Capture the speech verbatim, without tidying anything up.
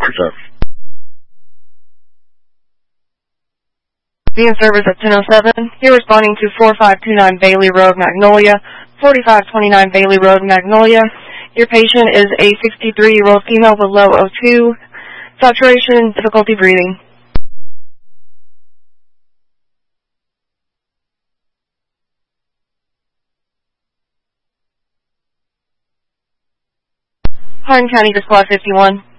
Doctor. Being service at ten oh seven. You're responding to four five two nine Bailey Road, Magnolia, forty-five twenty-nine Bailey Road, Magnolia. Your patient is a sixty-three-year-old female with low O two, saturation, difficulty breathing. Hardin County to Squad fifty-one.